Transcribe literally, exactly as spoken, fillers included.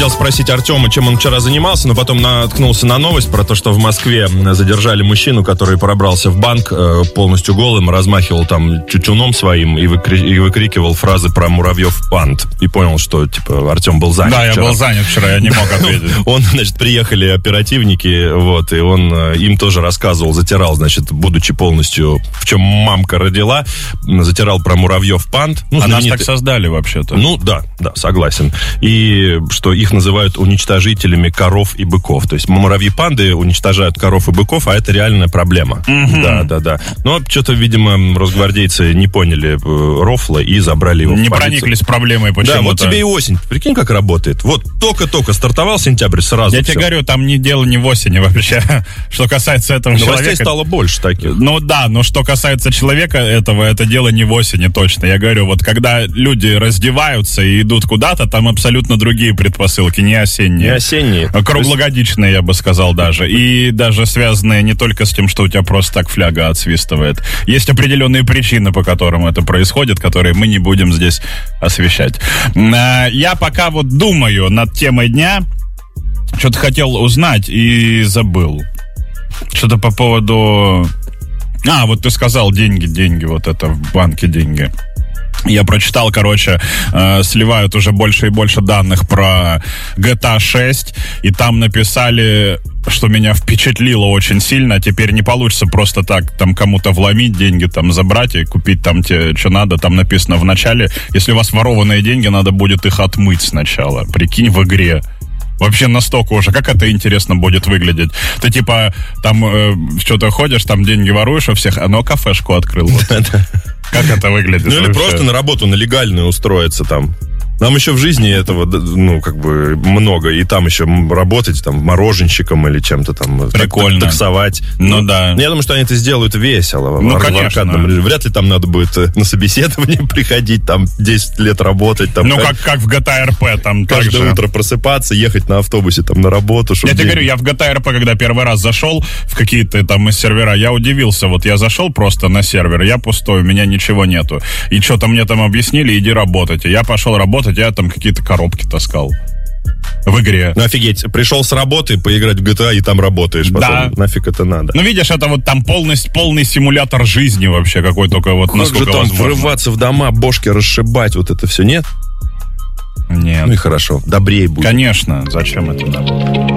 хотел спросить Артема, чем он вчера занимался, но потом наткнулся на новость про то, что в Москве задержали мужчину, который пробрался в банк полностью голым, размахивал там тютюном своим и, выкри- и выкрикивал фразы про муравьев панд. И понял, что, типа, Артем был занят. Да, вчера. я был занят вчера, я не мог ответить. Он, значит, приехали оперативники, вот, и он им тоже рассказывал, затирал, значит, будучи полностью, в чем мамка родила, затирал про муравьев панд. Ну, а знаменитый... нас так создали вообще-то. Ну, да, да, согласен. И что их называют уничтожителями коров и быков. То есть муравьи-панды уничтожают коров и быков, а это реальная проблема. Mm-hmm. Да, да, да. Но что-то, видимо, росгвардейцы не поняли рофла и забрали его не в полицию. Прониклись проблемой почему-то. Да, вот тебе и осень. Прикинь, как работает. Вот только-только стартовал сентябрь, сразу Я все. тебе говорю, там не дело не в осени вообще. Что касается этого Новостей человека... стало больше таких. Ну да, но что касается человека этого, это дело не в осени точно. Я говорю, вот когда люди раздеваются и идут куда-то, там абсолютно другие предпосылки, не осенние. Не осенние. А круглогодичные, я бы сказал, даже. И даже связанные не только с тем, что у тебя просто так фляга отсвистывает. Есть определенные причины, по которым это происходит, которые мы не будем здесь освещать. Я пока вот думаю над темой дня, что-то хотел узнать и забыл. Что-то по поводу... А, вот ты сказал, деньги, деньги, вот это в банке деньги. Я прочитал, короче, э, сливают уже больше и больше данных про джи ти эй шесть, и там написали, что меня впечатлило очень сильно. Теперь не получится просто так там кому-то вломить деньги, там забрать и купить там те, что надо. Там написано в начале, если у вас ворованные деньги, надо будет их отмыть сначала. Прикинь, в игре. Вообще настолько уже, как это интересно будет выглядеть. Ты типа там э, что-то ходишь, там деньги воруешь у всех, а ну кафешку открыл. Вот. Как это выглядит? Ну или просто на работу, на легальную устроиться там. Нам еще в жизни этого, ну, как бы, много. И там еще работать, там, мороженщиком или чем-то там. Прикольно. Таксовать. Ну, ну да. Я думаю, что они это сделают весело. Ну, в, конечно. В аркадном режиме. Вряд ли там надо будет на собеседование приходить, там, десять лет работать. Там, ну, как, как в джи ти эй ар пи, там, каждое также. утро просыпаться, ехать на автобусе, там, на работу. Я тебе говорю, я в джи ти эй ар пи, когда первый раз зашел в какие-то там сервера, я удивился. Вот я зашел просто на сервер, я пустой, у меня ничего нету. И что-то мне там объяснили, иди работать. И я пошел работать, я там какие-то коробки таскал в игре. Ну, офигеть, пришел с работы поиграть в джи ти эй и там работаешь потом. Да. Нафиг это надо. Ну, видишь, это вот там полный, полный симулятор жизни вообще, какой только вот как насколько же там возможно. врываться в дома, бошки расшибать, вот это все, нет? Нет. Ну и хорошо, добрее будет. Конечно, зачем это надо?